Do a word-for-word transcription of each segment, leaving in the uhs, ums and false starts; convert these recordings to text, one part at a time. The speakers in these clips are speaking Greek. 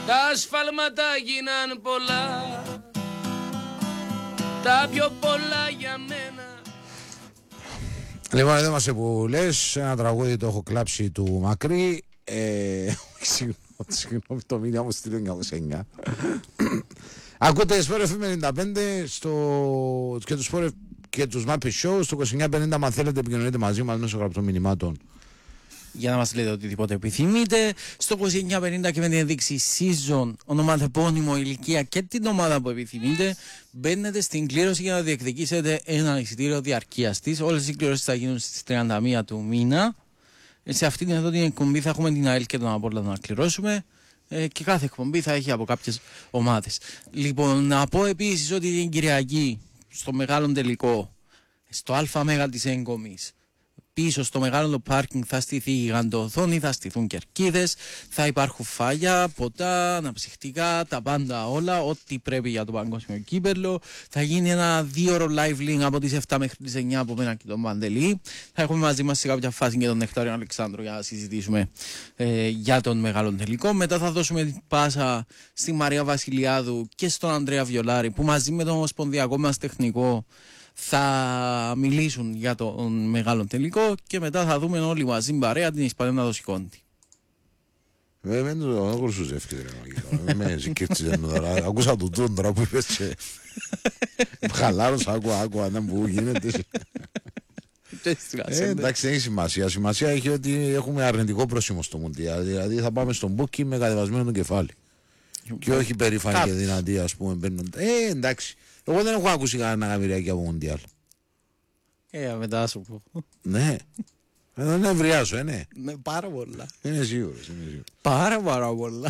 Τα ασφάλματα γίναν πολλά, τα πιο πολλά για μένα. Λοιπόν, εδώ μας που λες, ένα τραγούδι το έχω κλάψει του Μακρύ. ε, Συγγνώμη, το μήνυμα μου στείλω εννιακόσια εννιά. Ακούτε Sport εφ εμ ενενήντα πέντε στο... και τους Sport και τους Muppet Show στο είκοσι εννιά πενήντα. Αν θέλετε επικοινωνείτε μαζί μας μέσω γραπτών μηνυμάτων για να μας λέτε οτιδήποτε επιθυμείτε. Στο είκοσι εννιά πενήντα και με την ενδείξη season, ονοματεπώνυμο, ηλικία και την ομάδα που επιθυμείτε, μπαίνετε στην κλήρωση για να διεκδικήσετε ένα εισιτήριο διαρκείας της. Όλες οι κληρώσεις θα γίνουν στις τριάντα μία του μήνα. Σε αυτήν εδώ την εκπομπή θα έχουμε την ΑΕΛ και τον Απόλλωνα να κληρώσουμε, ε, και κάθε εκπομπή θα έχει από κάποιες ομάδες. Λοιπόν, να πω επίσης ότι την Κυριακή στο μεγάλο τελικό, στο Α Μέγα της Έγκομης, πίσω στο μεγάλο το πάρκινγκ θα στηθεί γιγαντοοθόνη, θα στηθούν κερκίδες, θα υπάρχουν φάγια, ποτά, αναψυχτικά, τα πάντα όλα, ό,τι πρέπει για το παγκόσμιο κύπελλο. Θα γίνει ένα δύο ώρο live link από τις εφτά μέχρι τις εννιά από μένα και τον Παντελή. Θα έχουμε μαζί μας σε κάποια φάση και τον Νεκτάριο Αλεξάνδρου για να συζητήσουμε ε, για τον μεγάλο τελικό. Μετά θα δώσουμε την πάσα στη Μαρία Βασιλιάδου και στον Ανδρέα Βιολάρη, που μαζί με τον ομοσπονδιακό μας τεχνικό θα μιλήσουν για τον μεγάλο τελικό, και μετά θα δούμε όλοι μαζί παρέα την Ισπανία Δοσικόντη. Βέβαια δεν το ακούσους εύκαιρα. Με ζηκίρτσιζε τώρα. Ακούσα του τούν τώρα που είπες και χαλάρος, άκουα, άκουα, δεν που γίνεται. Ε, εντάξει, δεν έχει σημασία. Σημασία έχει ότι έχουμε αρνητικό πρόσημο στο Μουντιάλ. Δηλαδή θα πάμε στον Μπούκι με κατεβασμένο το κεφάλι. Και όχι περήφανοι και δυνατοί, ας πούμε. Ε, εντάξει. Εγώ δεν έχω ακούσει κανένα γαμηριακή από Μουντιάλ. Ε, μετά σου πω. Ναι. Εδώ είναι ευριάσω, ε, ναι. Ναι, πάρα πολλά. Είναι σίγουρος, είναι σίγουρος. Πάρα πάρα πολλά.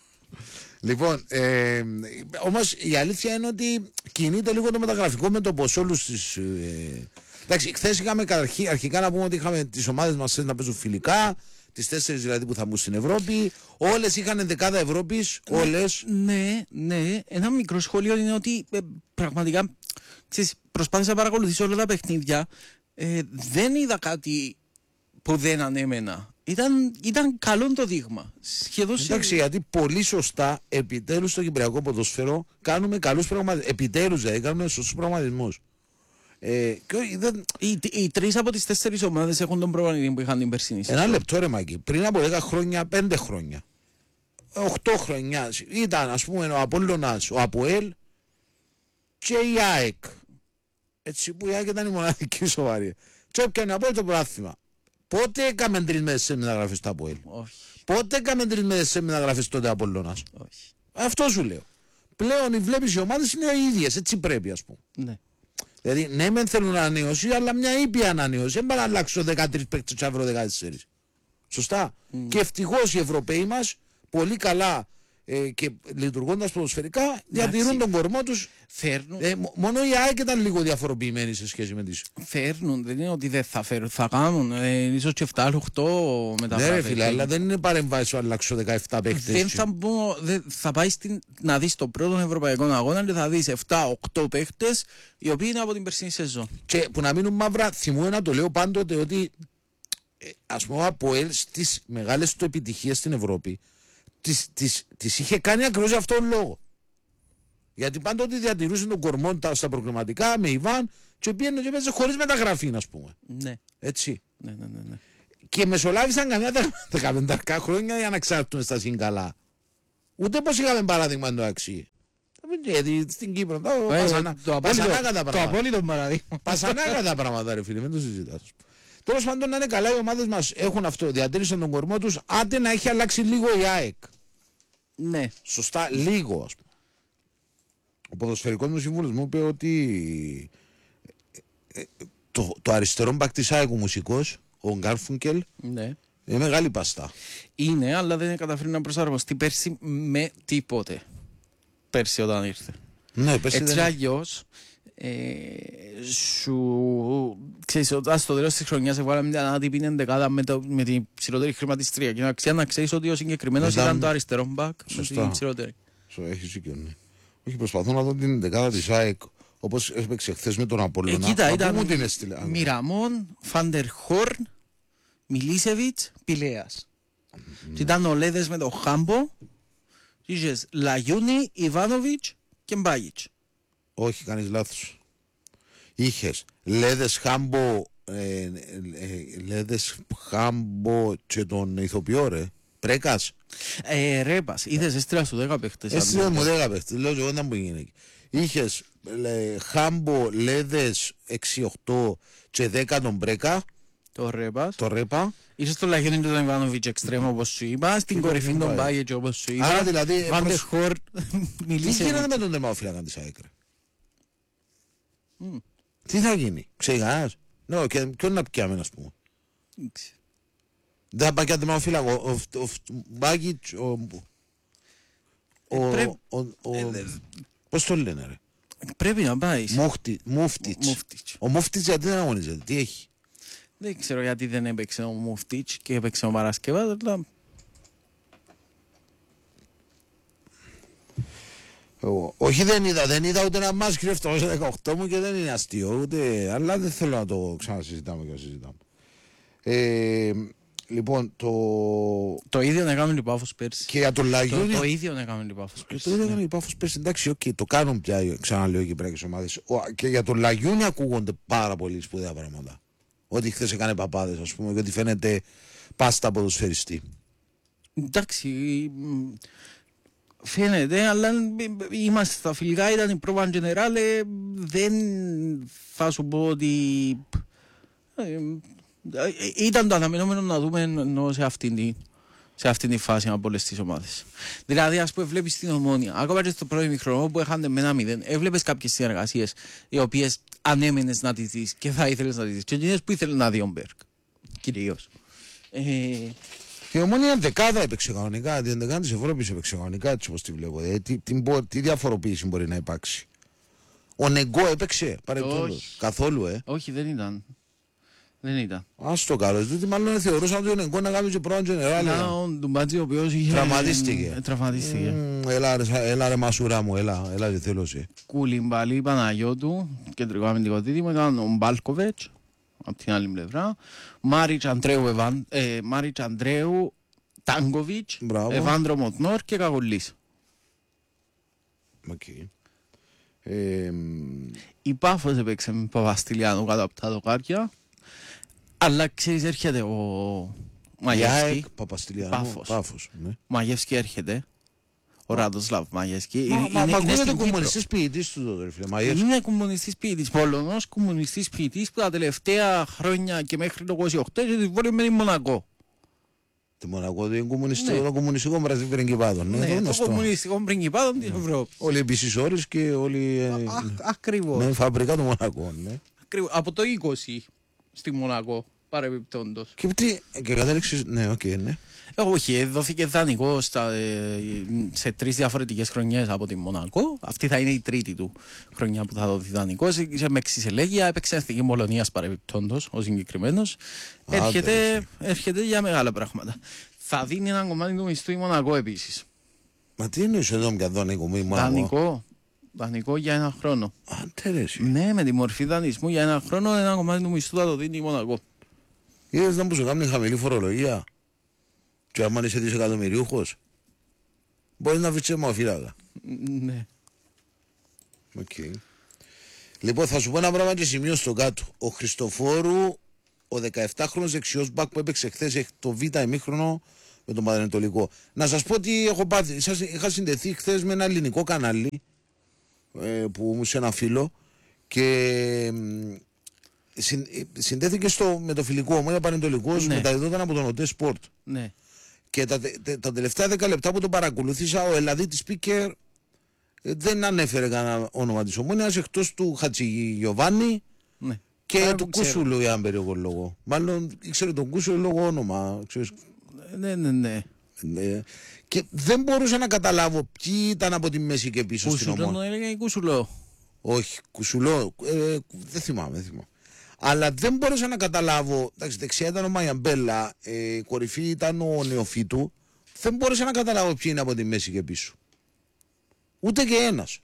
Λοιπόν, ε, όμως η αλήθεια είναι ότι κινείται λίγο το μεταγραφικό με το πως όλους τις... Ε, εντάξει, χθες είχαμε αρχικά να πούμε ότι είχαμε τις ομάδες μας να παίζουν φιλικά, τις τέσσερις δηλαδή που θα μπουν στην Ευρώπη. Όλες είχαν δεκάδα Ευρώπης, όλες. Ναι, ναι. Ένα μικρό σχόλιο είναι ότι ε, πραγματικά ξέρεις, προσπάθησα να παρακολουθήσω όλα τα παιχνίδια. Ε, δεν είδα κάτι που δεν ανέμενα. Ήταν, ήταν καλό το δείγμα. Σχεδόν. Εντάξει, γιατί πολύ σωστά επιτέλους στο κυπριακό ποδόσφαιρο κάνουμε καλούς πραγματισμούς. Επιτέλους δηλαδή κάνουμε σωστούς πραγματισμούς. Ε, και δεν... οι, οι τρεις από τις τέσσερις ομάδες έχουν τον προπονητή που είχαν την περσινή. Ένα λεπτό ρε Μάκη. Πριν από δέκα χρόνια, πέντε χρόνια, οκτώ χρόνια ήταν ας πούμε ο Απόλλωνας, ο ΑΠΟΕΛ και η ΑΕΚ. Έτσι που η ΑΕΚ ήταν η μοναδική σοβαρή. Και έπιανε από το πρωτάθλημα. Πότε έκαμε τρεις μέρες σε μεταγραφές στο ΑΠΟΕΛ? Όχι. Πότε έκαμε τρεις μέρες σε μεταγραφές τότε Απόλλωνας? Όχι. Αυτό σου λέω. Πλέον οι βλέπεις οι ομάδες είναι οι ίδιες. Έτσι πρέπει ας πούμε. Ναι. Δηλαδή, ναι, μεν θέλουν ανανέωση, αλλά μια ήπια ανανέωση. Δεν πάει να αλλάξω δεκατρείς παίκτες και αύριο δεκατέσσερις. Σωστά. Mm. Και ευτυχώς οι Ευρωπαίοι μας πολύ καλά ε, και λειτουργώντας ποδοσφαιρικά διατηρούν τον κορμό τους. Φέρνουν. Ε, μόνο η ΑΕΚ ήταν λίγο διαφοροποιημένη σε σχέση με τις. Φέρνουν, δεν είναι ότι δεν θα φέρουν. Θα κάνουν ε, ίσως και εφτά οκτώ μεταγραφές. Ναι, ρε φίλε, αλλά δεν είναι παρεμβάσει να αλλάξω δεκαεπτά παίκτες. Δεν θα, μπω, δεν, θα πάει στην, να δεις τον πρώτο ευρωπαϊκό αγώνα και θα δεις εφτά οκτώ παίκτες οι οποίοι είναι από την περσινή σεζόν. Και που να μείνουν μαύρα, θυμούμαι να το λέω πάντοτε ότι ε, ας πούμε ο ΑΠΟΕΛ στις μεγάλες του επιτυχίες στην Ευρώπη τις, τις, τις είχε κάνει ακριβώς αυτόν τον λόγο. Γιατί πάντοτε διατηρούσε τον κορμό στα προγραμματικά με Ιβάν και πήγαινε και παίζε χωρίς μεταγραφή, ας πούμε. Ναι. Έτσι. Ναι, ναι, ναι, ναι. Και μεσολάβησαν καμιά δεκαπέντε χρόνια για να ξαρτούν στα συγκαλά. Ούτε πως είχαμε παράδειγμα το αξί. Γιατί στην Κύπρο το πασανάκα τα πράγματα. Το απόλυτο παράδειγμα. Πασανάκα τα πράγματα ρε φίλε, μην το συζητάς. Τέλος πάντων να είναι καλά οι ομάδες μας έχουν αυτό, διατήρησαν τον κορμό τους, άντε να έχει αλλάξει λίγο η ΑΕΚ. Ναι. Σωστά, λίγο ας πούμε. Ο ποδοσφαιρικός μου σύμβουλος μου είπε ότι το, το αριστερό μπακ της ΑΕΚ ο μουσικός, ο Γκάρφουνκελ, ναι, είναι μεγάλη παστά. Είναι, αλλά δεν καταφέρει να προσαρμοστεί πέρσι με τίποτε. Πέρσι όταν ήρθε. Ναι, πέρσι έτσι δεν... αλλιώς ε, σου ξέρεις όταν στο τέλος της χρονιάς έβγαλε μια άτυπη εντεκάδα με, το, με την ψηλότερη χρηματιστρία και να ξέρεις, να ξέρεις ότι ο συγκεκριμένος ήταν, ήταν το αριστερό μπακ με την ψηλότερη. Έχεις δίκιο, ναι. Όχι, προσπαθώ να δω την εντεκάδα της ΑΕΚ όπως έπαιξε χθες με τον Απόλλωνα. Ε, κοίτα, ήταν Μιραμόν, Φαντερχόρν, Μιλίσεβιτς, Πιλέας. Mm. Ήταν ο Λέδες με τον Χάμπο Είχες Λαγιούνι, Ιβάνοβιτς και Μπάγιτς. Όχι, κάνεις λάθος. Είχες Λέδες Χάμπο, ε, ε, Λέδες Χάμπο και τον ηθοποιό ρε, Πρέκας. Ε, Ρέπας, είδες έστειλα σου δέκα παίχτες. Εσύ δεν μου δέκα παίχτες, λέω και εγώ ήταν που έγινε. Είχες λε, Χάμπο, Λέδες έξι οκτώ και δέκα τον Πρέκα. Το Ρέπας. Το Ρέπα. Είσαι στο Λαγιούνι και τον Ιβάνοβιτς εξτρέμ όπως σου είπα. Στην κορυφή τον Μπάγιτς όπως σου είπα. Άρα δηλαδή. Βάντε Χορ Τι μιλήσε. γίνεται με τον τερμαφύλακα της ΑΕΚ ρε. Mm. Τι θα γίνει, ξεγάς. Ναι, και ποιον να πιάμε, ας πούμε. Δεν θα πάει και τερμαφύλακα. Ο Μπάγιτς, ο. Πώς το λένε ρε. Πρέπει να πάει. Μούφτιτς. Ο Μούφτιτς γιατί δεν αγωνίζεται, τι έχει. Δεν ξέρω γιατί δεν έπαιξε ο Μούφτιτς και έπαιξε ο Παρασκευάς, αλλά... Όχι δεν είδα, δεν είδα ούτε ένα μάτς κρυφτό στο δεκαοκτώ μου και δεν είναι αστείο ούτε, αλλά δεν θέλω να το ξανασυζητάμε και να συζητάμε. Ε, λοιπόν, το... Το ίδιο να κάνουν οι Πάφος πέρσι. Και για τον Λαγιούνι... Το, το ίδιο να κάνουν οι Πάφος πέρσι. Το ίδιο να κάνουν οι Πάφος πέρσι, εντάξει, okay, το κάνουν πια, ξαναλέω και πρέπει ομάδες. Και για τον Λαγιούνι ακούγονται πάρα πολύ σπουδαία πράγματα. Ότι χθες έκανε παπάδες, ας πούμε, και ότι φαίνεται πάστα ποδοσφαιριστή. Εντάξει, φαίνεται, αλλά είμαστε στα φιλικά, ήταν η πρόβα Generale, δεν θα σου πω ότι ήταν το αναμενόμενο να δούμε ενώ σε αυτήν τη, σε αυτήν τη φάση από όλες τις ομάδες. Δηλαδή, ας πούμε, βλέπεις την Ομόνια, ακόμα και στο πρώτο ημιχρονό που έχανε με ένα μηδέν, έβλεπες κάποιες συνεργασίες οι οποίες ανέμενες να τις δεις και θα ήθελες να τις δεις. Και εκείνες που ήθελε να δει ο Μπέρκ, κυρίως. Ε, Η Ομόνια δεκάδα έπαιξε κανονικά, την δεκάδα της Ευρώπης έπαιξε κανονικά, έτσι όπως τη βλέπω. Ε, τι, τι, τι διαφοροποίηση μπορεί να υπάρξει. Ο Νεγκό έπαιξε, παρεπτόντως, καθόλου, ε. Όχι, δεν ήταν. Δεν ήταν. Ας το καλό, διότι μάλλον θεωρούσαν ότι ο Νεγκό να κάνει και πρώτα Generale. Ήταν ο Ντουμπάτζη ο οποίος είχε... Τραυματίστηκε. Τραυματίστηκε. Mm, έλα, έλα ρε μασουρά μου, έλα, έλα δεν θέλω σε. Κουλιμπαλή Παναγιώτου, κεντρικό αμυντικό δίδυμο, ήταν ο Μπάλκοβετς, από την άλλη πλευρά. Μάριτς Αντρέου, Ευαν, ε, Μάριτς Αντρέου Τάγκοβιτς, Ευάνδρο Μοτνόρ και Καγολής. Okay. Ε, η Πάφος έπαιξε με Παπαστηλιάνο κάτω από τα δοκάρια, αλλά ξέρεις έρχεται ο Μαγεύσκι. Παπαστηλιάνο, Πάφος. Πάφος, ναι. Μαγεύσκι έρχεται. Ο Ράντοσλαβ Μαγεύσκι. Μα ακούγεται κομμουνιστής ποιητής του τότε, φίλε Μαγεύσκι. Είναι κομμουνιστής ποιητής, Πολωνός κομμουνιστής ποιητής που τα τελευταία χρόνια και μέχρι το είκοσι οκτώ και τη βόρεια μένει Μονακό. Τη Μονακό είναι κομμουνιστικό, κομμουνιστικό πριγκιπάδο. Ναι, το κομμουνιστικό πριγκιπάδο της Ευρώπης. Όλοι επίσης ώρες και όλοι... Ακριβώς. Ναι, φαμπρικά του Μονακό, ναι. Από το είκοσι στη Μονακό, παρεμπιπτόντως. Και τι, και κατέληξες, ναι, οκ, ναι. Όχι, δόθηκε δανεικό στα, σε τρεις διαφορετικές χρονιές από τη Μονακό. Αυτή θα είναι η τρίτη του χρονιά που θα δοθεί δανεικός. Είχε με εξισελέγεια, έπαιξε εθνική Πολωνίας παρεμπιπτόντως, ο συγκεκριμένος. Έρχεται, έρχεται για μεγάλα πράγματα. Θα δίνει ένα κομμάτι του μισθού η Μονακό επίσης. Μα τι εννοείς εδώ με δανεικό, μη Μονακό. Δανεικό, δανεικό για ένα χρόνο. Αντέρεση. Ναι, με τη μορφή δανεισμού για ένα χρόνο ένα κομμάτι του μισθού θα το δίνει η Μονακό. Είδες να μου σου κάνει χαμηλή φορολογία. Και άμα είσαι δισεκατομμυριούχος, μπορείς να βρεις τσεμαφύλακα. Ναι. Οκ. Okay. Λοιπόν, θα σου πω ένα πράγμα και σημείο στο κάτω. Ο Χριστοφόρου, ο δεκαεφτάχρονος δεξιός μπακ που έπαιξε χθες το β' ημίχρονο με τον Πανετολικό. Να σας πω ότι έχω πάθει. Είχα συνδεθεί χθες με ένα ελληνικό κανάλι ε, που μου σε ένα φίλο και συν, συνδέθηκε στο, με το φιλικό Ομόνια Πανετολικός, ναι. Μεταδιδόταν από τον ΟΤΕ Σπορτ. Ναι. Και τα, τα, τα τελευταία δέκα λεπτά που τον παρακολούθησα, ο Ελλαδίτης speaker δεν ανέφερε κανένα όνομα της Ομόνιας εκτός του Χατζηγιοβάνη, ναι. Και άρα του Κούσουλου, για έναν περίεργο λόγο. Μάλλον ήξερε τον Κούσουλου λόγω όνομα. Ξέρεις. Ναι, ναι, ναι. Ναι. Και δεν μπορούσα να καταλάβω ποιοι ήταν από τη μέση και πίσω Κούσουλο, στην Ομόνια. Κούσουλο, έλεγε Κούσουλο. Όχι, Κούσουλο, ε, δεν θυμάμαι, δεν θυμάμαι. Αλλά δεν μπορούσα να καταλάβω. Εντάξει, δεξιά ήταν ο Μαϊαμπέλα, ε, κορυφή ήταν ο Νεοφίτου. Δεν μπορούσα να καταλάβω ποιοι είναι από τη μέση και πίσω. Ούτε και ένας.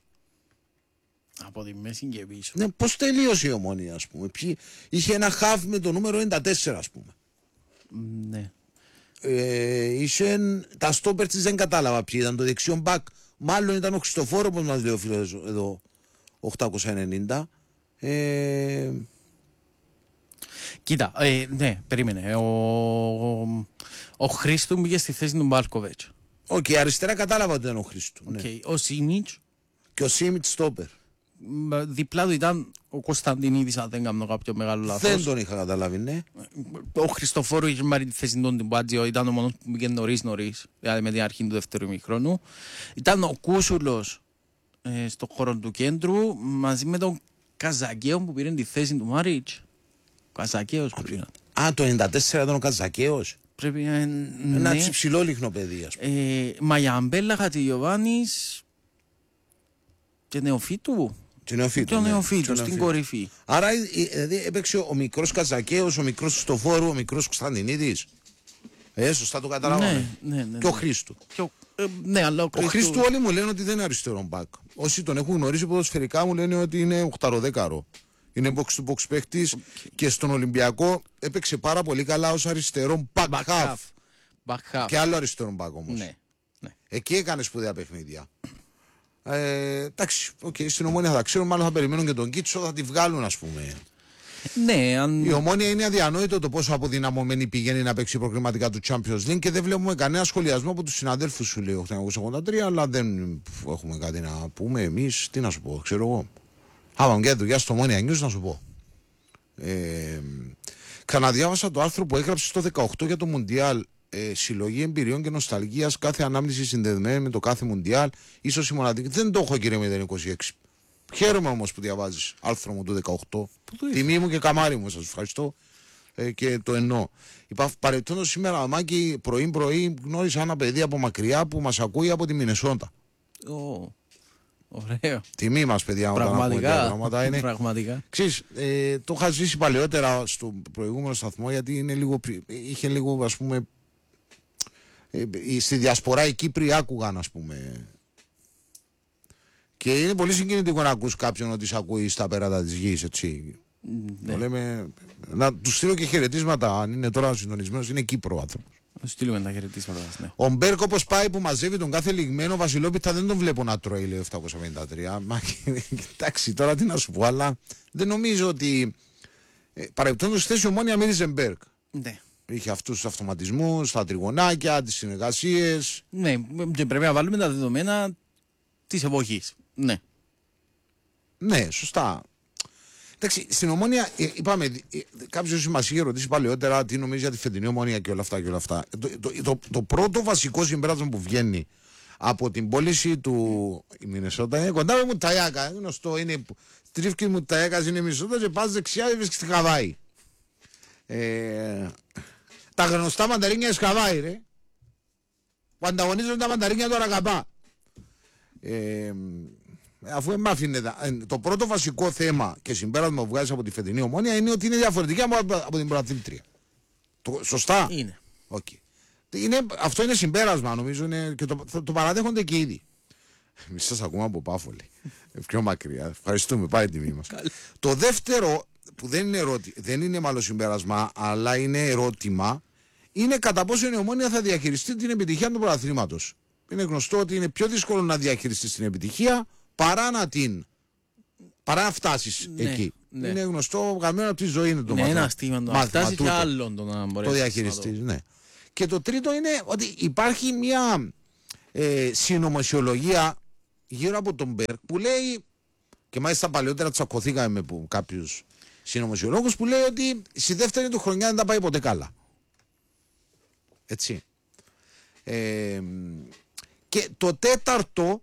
Από τη μέση και πίσω. Ναι, πώς τελείωσε η Ομόνια, ας πούμε. Ποιοι... Είχε ένα χαφ με το νούμερο ενενήντα τέσσερα, ας πούμε. Ναι. ε, είχε τα στόπερ της δεν κατάλαβα ποιοι ήταν. Το δεξιό μπακ μάλλον ήταν ο Χριστοφόρο, όπως μας λέει ο φίλος εδώ οκτακόσια ενενήντα. Ε... Κοίτα, ε, ναι, περίμενε. Ο, ο, ο Χρήστου μπήκε στη θέση του Μπάλκοβετς. Οκ, okay, αριστερά κατάλαβα ότι ήταν ο Χρήστου. Okay. Ναι. Ο Σίμιτς. Και ο Σίμιτς στόπερ. Διπλά του ήταν ο Κωνσταντινίδης, αν δεν κάνω κάποιο μεγάλο λάθος. Δεν τον είχα καταλάβει, ναι. Ο Χριστοφόρου είχε πάρει τη θέση του Τιμπάτζιο, ήταν ο μόνος που μπήκε νωρίς νωρίς, δηλαδή με την αρχή του δεύτερου ημιχρόνου. Ήταν ο Κούσουλος ε, στον χώρο του κέντρου, μαζί με τον Καζακέο που πήρε τη θέση του Μάριτς. Καζακέος που πήρε. Α, το ενενήντα τέσσερα ήταν ο Καζακέος. Πρέπει να είναι. Ένα Ναι. ψηλό λίχνο παιδί, ας πούμε. Ε, Μαγιαμπέλα, Χατζηγιοβάνης και Νεοφίτου. Και Νεοφίτου, Και ο ναι. Νεοφίτου Και ο στην Νεοφίτου. κορυφή. Άρα ε, ε, δηλαδή, έπαιξε ο μικρός Καζακέος, ο μικρός Χριστοφόρου, ο μικρός Κωνσταντινίδης. Ε, σωστά το καταλάβαμε. Ναι, ναι, ναι, Και ο ναι. Χρήστου. Και ο- ε, ναι, αλλά ο Ο Χρήστου. Χρήστου όλοι μου λένε ότι δεν είναι αριστερό μπακ. Όσοι τον έχουν γνωρίσει ποδοσφαιρικά μου λένε ότι είναι οχταροδέκαρο. Είναι box to box παίχτης και στον Ολυμπιακό έπαιξε πάρα πολύ καλά ως αριστερό back Back half. half. Back half. Και άλλο αριστερό back όμως. Ναι, ναι. Εκεί έκανε σπουδαία παιχνίδια. Ε, εντάξει, okay, στην Ομόνια θα ξέρουν, μάλλον θα περιμένουν και τον Κίτσο, θα τη βγάλουν, ας πούμε. Ναι, αν... Η Ομόνια είναι αδιανόητο το πόσο αποδυναμωμένη πηγαίνει να παίξει προκριματικά του Champions League και δεν βλέπουμε κανένα σχολιασμό από του συναδέλφου σου, λέει οκτακόσια ογδόντα τρία, αλλά δεν έχουμε κάτι να πούμε εμεί. Τι να σου πω, ξέρω εγώ. Άμα και δουλειά στο Ομόνια News, να σου πω. Ε, ξαναδιάβασα το άρθρο που έγραψε στο δεκαοκτώ για το Μουντιάλ. Ε, συλλογή εμπειριών και νοσταλγίας, κάθε ανάμνηση συνδεδεμένη με το κάθε Μουντιάλ. Ίσως η μοναδική. Δεν το έχω, κύριε μηδέν είκοσι έξι. Χαίρομαι όμως που διαβάζεις άρθρο μου του δεκαοκτώ. Τιμή μου και καμάρι μου, σας ευχαριστώ ε, και το εννοώ. Παρεπτόντως σήμερα, Μάκη, πρωί-πρωί γνώρισα ένα παιδί από μακριά που μας ακούει από τη Μινεσότα. Ω, ωραίο. Τιμή μας, παιδιά, όταν ακούμε τέτοια Πραγματικά. πράγματα. Είναι... Πραγματικά. Ξέρεις, ε, το είχα ζήσει παλαιότερα στο προηγούμενο σταθμό γιατί είναι λίγο, είχε λίγο, ας πούμε, ε, στη διασπορά οι Κύπροι άκουγαν, ας πούμε. Και είναι πολύ συγκινητικό να ακούς κάποιον ότι σε ακούει στα πέρατα της γης, έτσι. Ναι. Το λέμε, να του στείλω και χαιρετίσματα, αν είναι τώρα συντονισμένος, είναι Κύπρο άνθρωπος. Θα στείλουμε τα χαιρετίσματα μας, ναι. Ο Μπέρκ, όπως πάει που μαζεύει τον κάθε λιγμένο Βασιλόπιτα, δεν τον βλέπω να τρώει, λέει επτακόσια πενήντα τρία. Μα εντάξει, τώρα τι να σου πω, αλλά δεν νομίζω ότι. Ε, Παρεπτόντως, στη θέση Ομόνια μύριζε Μπέρκ. Ναι. Είχε αυτούς τους αυτοματισμούς, τα τριγωνάκια, τις συνεργασίες. Ναι, και πρέπει να βάλουμε τα δεδομένα της εποχής. Ναι. Ναι, σωστά. Εντάξει, στην Ομόνια, ε, είπαμε, ε, κάποιος μας είχε ρωτήσει παλαιότερα τι νομίζει για τη φετινή Ομόνια και όλα αυτά και όλα αυτά. Το, το, το, το πρώτο βασικό συμπέρασμα που βγαίνει από την πώληση του. Η Μινεσότα είναι κοντά με Μουταγιάκα. Γνωστό είναι. Τρίφκι Μουταγιάκα είναι η Μινεσότα και πας δεξιά και βρίσκεις στη Χαβάη. Ε, τα γνωστά μανταρίνια της Χαβάη, ρε. Που ανταγωνίζονται τα μανταρίνια του Αρακαπά. Ε, αφού εμάφηνε το πρώτο βασικό θέμα και συμπέρασμα που βγάζει από τη φετινή Ομόνια είναι ότι είναι διαφορετική από, από την πρωταθλήτρια. Σωστά. Είναι. Okay. Είναι, αυτό είναι συμπέρασμα, νομίζω, είναι, και το, το, το παραδέχονται και ήδη. Εμείς σας ακούμε από Πάφολη. Πιο μακριά. Ευχαριστούμε, πάει η τιμή μας. Το δεύτερο, που δεν είναι, ερώτη, δεν είναι μάλλον συμπέρασμα, αλλά είναι ερώτημα, είναι κατά πόσο η Ομόνια θα διαχειριστεί την επιτυχία του πρωταθλήματος. Είναι γνωστό ότι είναι πιο δύσκολο να διαχειριστεί την επιτυχία παρά να την. Παρά να φτάσει Ναι, εκεί. ναι. Είναι γνωστό, γραμμένο από τη ζωή είναι το Είναι μάθημα. ένα στίγμα το να μάθημα φτάσει και τούτο. άλλον το να μπορέσει. Το διαχειριστή, ναι. Και το τρίτο είναι ότι υπάρχει μια ε, συνωμοσιολογία γύρω από τον Μπέρκ που λέει, και μάλιστα παλαιότερα τσακωθήκαμε με κάποιους συνωμοσιολόγους, που λέει ότι στη δεύτερη του χρονιά δεν τα πάει ποτέ καλά. Έτσι. Ε, και το τέταρτο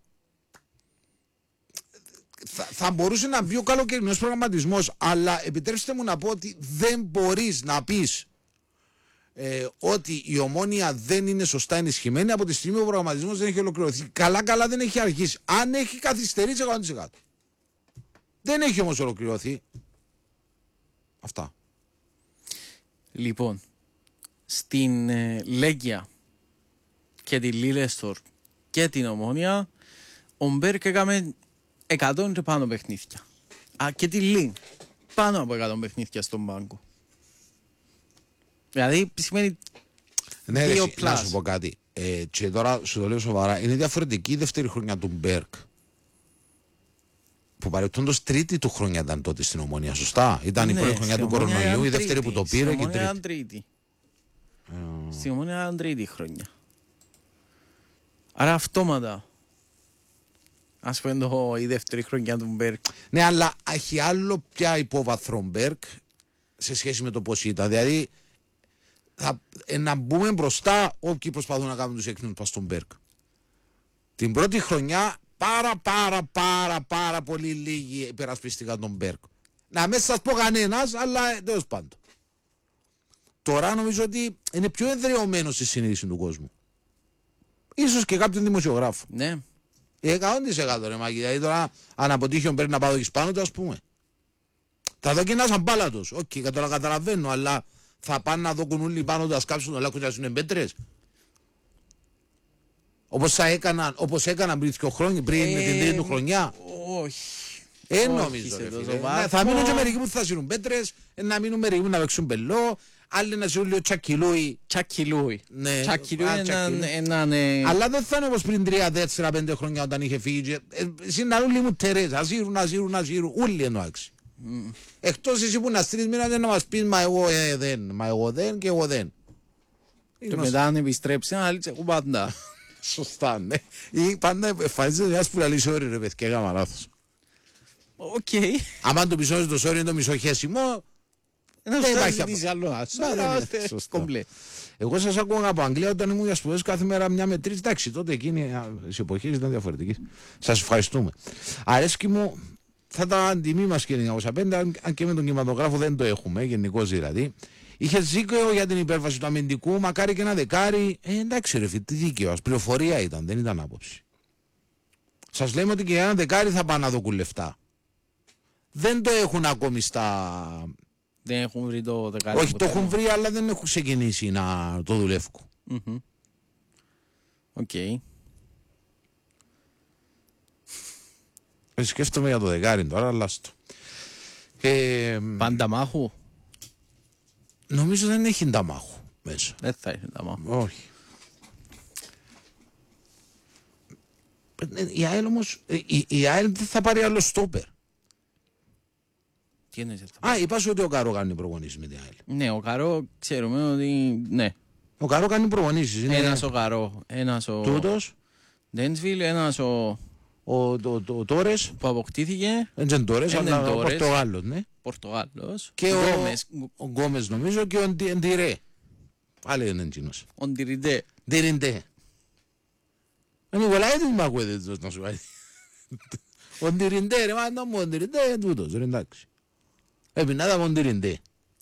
θα, θα μπορούσε να μπει ο καλοκαιρινός προγραμματισμός, αλλά επιτρέψτε μου να πω ότι δεν μπορείς να πεις ε, ότι η Ομόνια δεν είναι σωστά ενισχυμένη από τη στιγμή που ο προγραμματισμός δεν έχει ολοκληρωθεί. Καλά καλά δεν έχει αρχίσει. Αν έχει καθυστερήσει εκατό τοις εκατό. Δεν έχει όμως ολοκληρωθεί. Αυτά. Λοιπόν, στην ε, Λέγκια και τη Λίλεστορ και την Ομόνια, ο Μπέρκ έκαμε εκατό και πάνω παιχνίδια. Α, και τη Λίν, πάνω από εκατό παιχνίδια στον πάγκο. Δηλαδή, σημαίνει Ναι, ρε, δύο εσύ, να plus. σου πω κάτι. Ε, και τώρα σου το λέω σοβαρά. Είναι διαφορετική η δεύτερη χρονιά του Μπέρκ. Που παρεπτόντως τρίτη του χρονιά ήταν τότε στην Ομόνια, σωστά. Ήταν η Ναι, πρώτη χρονιά στην του Ομόνια κορονοϊού, η ήταν δεύτερη που το τρίτη. πήρε Στην και η Ομόνια ήταν τρίτη. τρίτη. Στην Ομόνια ήταν τρίτη χρονιά. Άρα αυτόματα. Ας πούμε το, η δεύτερη χρονιά του Μπέρκ. Ναι, αλλά έχει άλλο πια υπόβαθρο Μπέρκ σε σχέση με το πώς ήταν. Δηλαδή, θα, ε, να μπούμε μπροστά όποιοι προσπαθούν να κάνουν τους έκνους πας στον Μπέρκ. Την πρώτη χρονιά πάρα πάρα πάρα πάρα πολύ λίγοι υπερασπίστηκαν τον Μπέρκ. Να μην σας πω κανένας, αλλά τέλος πάντων. Τώρα νομίζω ότι είναι πιο εδραιωμένο στη συνείδηση του κόσμου. Ίσως και κάποιον δημοσιογράφο. Ναι. εκατό τοις εκατό ρε Μάκη. Δηλαδή τώρα αν αποτύχει ο Μπέρκ να πάω πάνω του, ας πούμε. Θα δω και ένας αμπάλατος. Οκ, okay, τώρα καταλαβαίνω, αλλά θα πάνε να δω κουνούλι πάνω του, να σκάψουν το λάκκο και να ζουν μπέτρες. Όπως θα έκαναν, όπως έκαναν πριν δύο χρόνια, πριν Ε, με την τρίτη του χρονιά. Όχι. Ε, όχι νομίζω σε ρε τόσο φίλε. βάθμο. Θα μείνουν και μερικοί που θα ζουν μπέτρες, να μείνουν μερικοί που να παίξουν μπελό, άλλοι να ζουν λίγο τσακιλούι. Τσακιλούι. Ναι, Τσακιλούι α, είναι τσακιλούι. έναν... ε, Αλλά δεν θα είναι όπως πριν τρία, τέσσερα, πέντε χρόνια όταν είχε φύγει. Συναρούλοι μου τερές, αζήρουν, αζήρουν, αζήρουν, όλοι εννοάξει. Mm. Εκτός εσύ που να στείλεις μήνα να μας πεις μα εγώ ε, δεν, μα εγώ δεν και εγώ δεν. Και μετά αν επιστρέψει να λύτσε εγώ πάντα. Σωστά, ναι. Ή πάντα εμφανίζεται μιας που λαλείς όρι ρε παιδιά, έκανα λάθος. Οκ. Άμα το μισό το σόρι είναι το μισοχέσιμο, Να δεν σου υπάρχει ζητήσει άλλο άσο. Ναι, ναι, ναι, Είμαστε σωστά. κομπλέ. εγώ σας ακούγα από Αγγλία όταν ήμουν για σπουδές κάθε μέρα μια με τρεις. Εντάξει, τότε εκείνη οι εποχές ήταν διαφορετικές. Σας ευχαριστούμε. Αρέσκει μου, θα ήταν τιμή μας και εννιακόσια πέντε, αν αν και με τον κινηματογράφο δεν το έχουμε, γενικώς δηλαδή. Είχε δίκαιο για την υπέρβαση του αμυντικού, μακάρι και ένα δεκάρι. Ε, εντάξει, ρε φίλε, τι δίκαιο, ας πληροφορία ήταν, δεν ήταν άποψη. Σας λέμε ότι και για ένα δεκάρι θα πάνε να δοκούν λεφτά. Δεν το έχουν ακόμη στα. Δεν έχουν βρει το δεκάρι. Όχι, που το έχουν θέλουν. βρει, αλλά δεν έχουν ξεκινήσει να το δουλεύουν. Μμμ. Οκ. Ε, σκέφτομαι για το δεκάρι τώρα, αλλά στο. Ε, Πάντα μάχου. νομίζω δεν έχει νταμάχου μέσα. Δεν θα έχει τα μάχου. Όχι. Ε, Η ΑΕΛ όμως, ε, η, η ΑΕΛ δεν θα πάρει άλλο στόπερ. Τι εννοείς αυτό. Α, είπα σου ότι ο Καρό κάνει προπονήσεις με την ΑΕΛ. Ναι, ο Καρό ξέρουμε ότι. Ναι. Ο Καρό κάνει προπονήσεις. Είναι Ένας ο Καρό. Ένας ο τούτος, Ντένσβιλ. Ένας ο ο, το, το, ο Τόρες, που αποκτήθηκε. δεν είναι Τόρες, Εν αλλά ο Τόρες. Πορτογάλος, ναι. Πορτογάλος. Και Γκόμες. ο, ο Γκόμες νομίζω και ο Ντι- Ντιρέ. Πάλι είναι εκείνος. Ο Ντιριντέ. Ντιριντέ. Ο Νικολάη δεν μ' ακούεται τόσο να σου πάει. Ο Ντιριντέ ρε μάνα μου, ο Ντιριντέ είναι τούτος ρε εντάξει. Έπινα τα ο Ντιριντέ.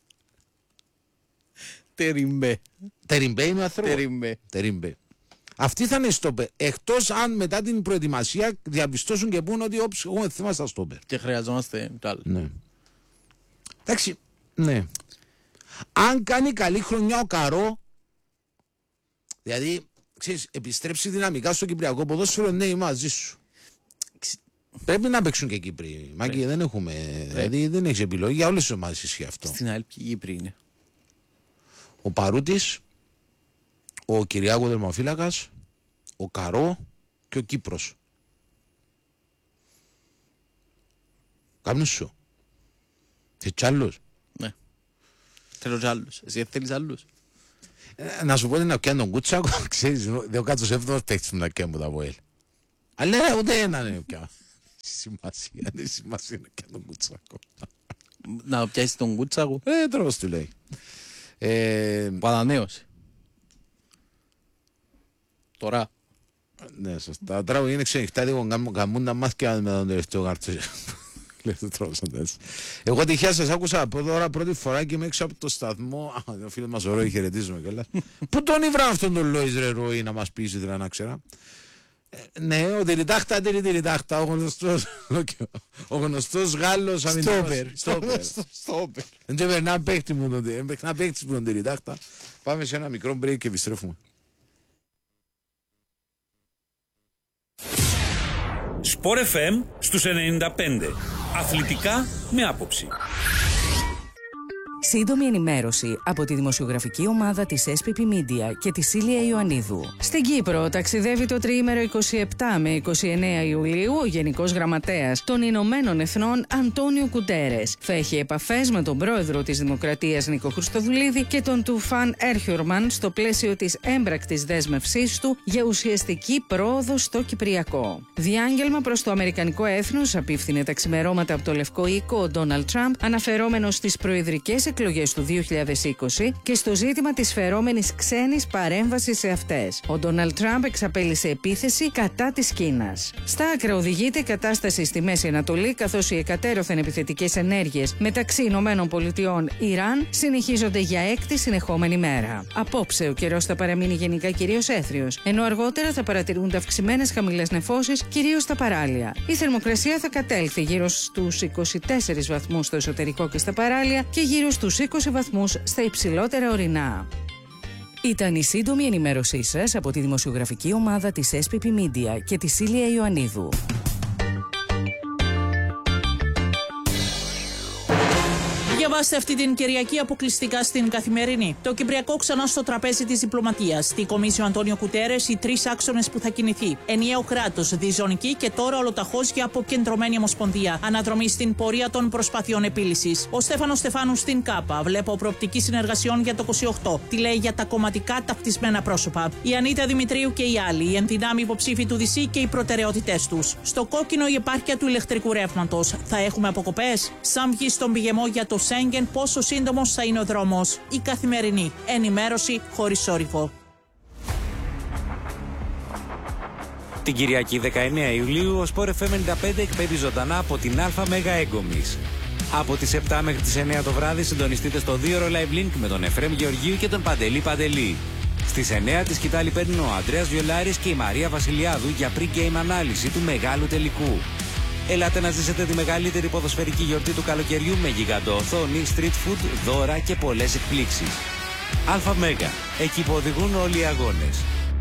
Τεριμπέ. Τεριμπέ είναι ο άνθρωπος. Τεριμπέ. Τεριμπέ. Αυτή θα είναι στόπερ. Εκτός αν μετά την προετοιμασία διαπιστώσουν και πούν ότι όψη έχουμε θέμα στα στόπερ. Και χρειαζόμαστε κι άλλο. Ναι. Εντάξει, ναι. Αν κάνει καλή χρονιά ο Καρό, δηλαδή, ξέρεις, επιστρέψει δυναμικά στο κυπριακό ποδόσφαιρο, ναι, είμαι μαζί σου. Πρέπει να παίξουν και Κύπροι. Μάκη, δεν έχουμε. Δηλαδή, δεν έχει επιλογή. Για όλες τις ομάδες ισχύει αυτό. Στην ΑΕΛ ποιοι Κύπροι είναι. Ο Παρούτης, ο Κυριάκο Δερμοφύλακας, ο Καρό και ο Κύπρος. Κάμνους σου. Και κι άλλους. Ναι. Θέλω κι άλλους. Εσύ θέλεις άλλους. Ε, να σου πω ότι να πιάνε τον Κούτσακο, ξέρεις, δεν κάτω σε έβδομος παίκτης να πιάνε από τα Βοέλ. Αλλά ναι, ούτε ένα είναι πια. Σημασία, είναι σημασία να πιάνε τον Κούτσακο. Να πιάσεις τον Κούτσακο. Ε, τρως του λέει. Ε, Που ανανέωσε. Τώρα. ναι, σωστά. Τώρα που είναι ξενυχτά, λίγο καμούν τα μάθηκια με τον τελευταίο κάρτο. Λέει το τρώσοντας. Εγώ τυχαία σας άκουσα από τώρα πρώτη φορά και είμαι έξω από το σταθμό. Α, ο φίλος μας ο Ρόι, χαιρετίζουμε κιόλας. Πού τον ήβρα αυτόν τον Λόις ρε Ρόι να μας πείσει δηλαδή να ξέρα. Ε, ναι, ο Τυριτάχτα, Τυριτάχτα, ο γνωστός, ο γνωστός Γάλλος αμυντικός. Στόπερ. Στόπερ. Δεν το περνά παίχτη μου τον περνά παίχτης μου τον Τυριτάχτα. Πάμε σε ένα μικρό break και επιστρέφουμε. Σπορ εφ εμ στους ενενήντα πέντε. Αθλητικά με άποψη. Σύντομη ενημέρωση από τη δημοσιογραφική ομάδα της ες πι πι Media και τη Σίλια Ιωαννίδου. Στην Κύπρο ταξιδεύει το τριήμερο είκοσι επτά με είκοσι εννέα Ιουλίου ο Γενικός Γραμματέας των Ηνωμένων Εθνών Αντώνιο Κουτέρες. Θα έχει επαφές με τον πρόεδρο της Δημοκρατίας Νίκο Χριστοδουλίδη και τον Τουφάν Έρχιουρμαν στο πλαίσιο της έμπρακτης δέσμευσής του για ουσιαστική πρόοδο στο Κυπριακό. Διάγγελμα προς το αμερικανικό έθνος απίφθινε τα ξημερώματα από το Λευκό Οίκο ο Ντόναλντ Τραμπ, αναφερόμενος στις προεδρικές εκλογές του δύο χιλιάδες είκοσι και στο ζήτημα της φερόμενης ξένης παρέμβασης σε αυτές. Ο Ντόναλντ Τραμπ εξαπέλυσε επίθεση κατά της Κίνας. Στα άκρα οδηγείται η κατάσταση στη Μέση Ανατολή, καθώς οι εκατέρωθεν επιθετικές ενέργειες μεταξύ Ηνωμένων Πολιτειών Ιράν συνεχίζονται για έκτη συνεχόμενη μέρα. Απόψε ο καιρός θα παραμείνει γενικά κυρίως έθριος, ενώ αργότερα θα παρατηρούνται αυξημένες χαμηλές νεφώσεις, κυρίως στα παράλια. Η θερμοκρασία θα κατέλθει γύρω στους είκοσι τέσσερις βαθμούς στο εσωτερικό και στα παράλια και γύρω στους είκοσι βαθμούς στα υψηλότερα ορεινά. Ήταν η σύντομη ενημέρωσή σας από τη δημοσιογραφική ομάδα της ες πι πι Media και τη Σίλια Ιωαννίδου. Διαβάστε αυτή την Κυριακή αποκλειστικά στην Καθημερινή. Το Κυπριακό ξανά στο τραπέζι της διπλωματίας. Στη Κομίσιο Αντώνιο Κουτέρες, οι τρεις άξονες που θα κινηθεί. Ενιαίο κράτος, διζωνική και τώρα ολοταχώς για αποκεντρωμένη ομοσπονδία. Αναδρομή στην πορεία των προσπαθειών επίλυσης. Ο Στέφανος Στεφάνου στην ΚΑΠΑ. Βλέπω προοπτική συνεργασιών για το είκοσι οκτώ. Τι λέει για τα κομματικά ταυτισμένα πρόσωπα. Η Ανίτα Δημητρίου και οι άλλοι. Οι ενδυνάμοι υποψήφοι του ΔΣ και οι προτεραιότητές τους. Στο κόκκινο η επάρκεια του ηλεκτρικού ρεύματος. Θα έχουμε αποκοπές. Σαν βγει στον πηγεμό για το Σέγγεν, πόσο σύντομος θα είναι ο δρόμος. Η Καθημερινή. Ενημέρωση χωρίς όρυβο. Την Κυριακή δεκαεννέα Ιουλίου ο Sport εφ εμ ενενήντα πέντε εκπέμπει ζωντανά από την Αλφα Μέγα Έγκομης. Από τις επτά μέχρι τις εννέα το βράδυ συντονιστείτε στο δύο ώρο live link με τον Εφραίμ Γεωργίου και τον Παντελή Παντελή. Στις εννέα τη σκητάλη παίρνουν ο Ανδρέας Βιολάρης και η Μαρία Βασιλιάδου για pre-game ανάλυση του μεγάλου τελικού. Ελάτε να ζήσετε τη μεγαλύτερη ποδοσφαιρική γιορτή του καλοκαιριού με γιγαντό οθόνη, street food, δώρα και πολλές εκπλήξεις. Αλφα Μέγα, εκεί που οδηγούν όλοι οι αγώνες.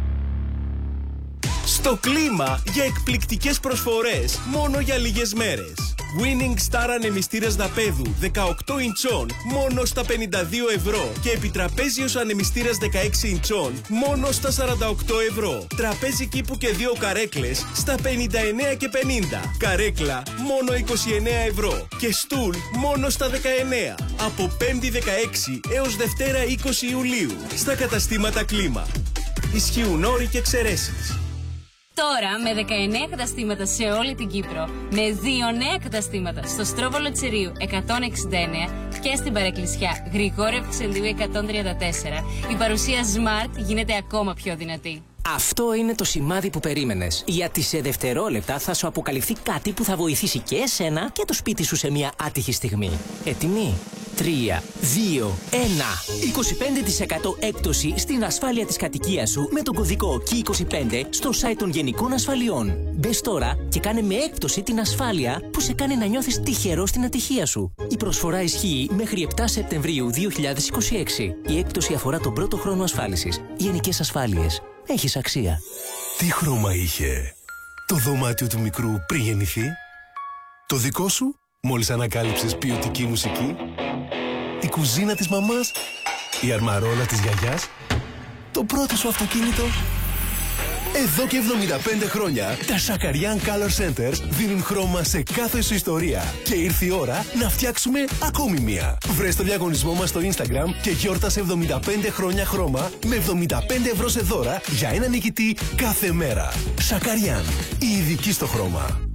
Στο κλίμα για εκπληκτικές προσφορές μόνο για λίγες μέρες. Winning Star ανεμιστήρας δαπέδου δεκαοκτώ ιντσών μόνο στα πενήντα δύο ευρώ και επιτραπέζιος ανεμιστήρας δεκαέξι ιντσών μόνο στα σαράντα οκτώ ευρώ. Τραπέζι κήπου και δύο καρέκλες στα πενήντα εννέα και πενήντα. Καρέκλα μόνο είκοσι εννέα ευρώ και στούλ μόνο στα δεκαεννέα. Από πέμπτη δεκαέξι έως Δευτέρα είκοσι Ιουλίου στα καταστήματα Κλίμα. Ισχύουν όροι και εξαιρέσεις. Τώρα με δεκαεννέα καταστήματα σε όλη την Κύπρο, με δύο νέα καταστήματα στο Στρόβολο Τσιρίου εκατόν εξήντα εννέα και στην Παρεκκλησιά Γρηγόρη Ευξελίου εκατόν τριάντα τέσσερα, η παρουσία Smart γίνεται ακόμα πιο δυνατή. Αυτό είναι το σημάδι που περίμενες. Γιατί σε δευτερόλεπτα θα σου αποκαλυφθεί κάτι που θα βοηθήσει και εσένα και το σπίτι σου σε μια άτυχη στιγμή. Έτοιμοι? τρία, δύο, ένα. είκοσι πέντε τοις εκατό έκπτωση στην ασφάλεια της κατοικίας σου με τον κωδικό κι είκοσι πέντε στο site των Γενικών Ασφαλιών. Μπες τώρα και κάνε με έκπτωση την ασφάλεια που σε κάνει να νιώθεις τυχερό στην ατυχία σου. Η προσφορά ισχύει μέχρι επτά Σεπτεμβρίου δύο χιλιάδες είκοσι έξι. Η έκπτωση αφορά τον πρώτο χρόνο ασφάλισης. Γενικές Ασφάλειες. Έχεις αξία. Τι χρώμα είχε το δωμάτιο του μικρού πριν γεννηθεί? Το δικό σου, μόλις ανακάλυψες ποιοτική μουσική? Η κουζίνα της μαμάς? Η αρμαρόλα της γιαγιάς? Το πρώτο σου αυτοκίνητο? Εδώ και εβδομήντα πέντε χρόνια τα Σακαριάν Color Centers δίνουν χρώμα σε κάθε σου ιστορία. Και ήρθε η ώρα να φτιάξουμε ακόμη μία. Βρες το διαγωνισμό μας στο Instagram και γιόρτασε εβδομήντα πέντε χρόνια χρώμα με εβδομήντα πέντε ευρώ σε δώρα για ένα νικητή κάθε μέρα. Σακαριάν, η ειδική στο χρώμα.